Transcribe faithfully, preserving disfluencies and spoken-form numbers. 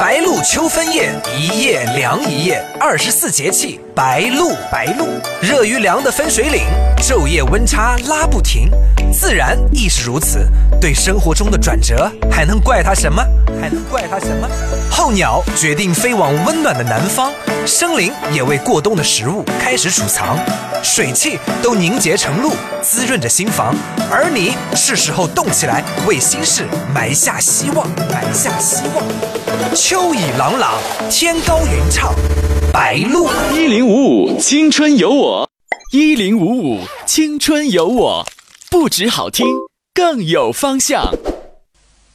白露秋分夜，一夜凉一夜，二十四节气白露。白露，热与凉的分水岭，昼夜温差拉不停。自然亦是如此，对生活中的转折，还能怪它什么？还能怪它什么？候鸟决定飞往温暖的南方，生灵也为过冬的食物开始储藏，水汽都凝结成露，滋润着心房。而你是时候动起来，为心事埋下希望，埋下希望。秋意朗朗，天高云畅，白露。 一零五五青春有我，一零五五青春有我，不止好听，更有方向。